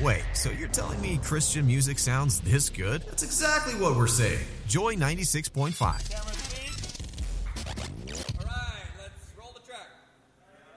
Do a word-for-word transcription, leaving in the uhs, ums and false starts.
Wait, so you're telling me Christian music sounds this good? That's exactly what we're saying. Joy ninety-six point five.